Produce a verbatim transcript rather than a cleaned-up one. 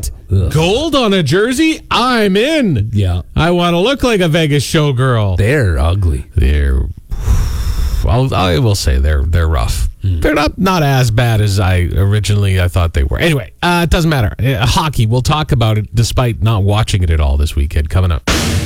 what? Ugh. Gold on a jersey? I'm in. Yeah. I want to look like a Vegas showgirl. They're ugly. They're, I'll, I will say they're they're rough. Mm. They're not, not as bad as I originally I thought they were. Anyway, uh, it doesn't matter. Uh, hockey, we'll talk about it despite not watching it at all this weekend. Coming up.